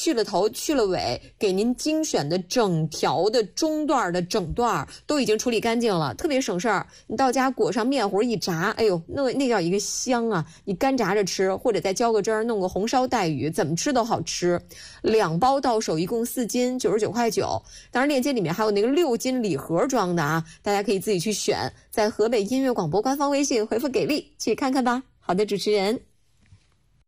去了头去了尾，给您精选的整条的中段的整段都已经处理干净了，特别省事儿。你到家裹上面糊一炸，哎呦，那叫一个香啊！你干炸着吃，或者再浇个汁儿，弄个红烧带鱼，怎么吃都好吃。2包到手，一共4斤，99.9块。当然，链接里面还有那个6斤礼盒装的啊，大家可以自己去选，在河北音乐广播官方微信回复给力去看看吧。好的，主持人。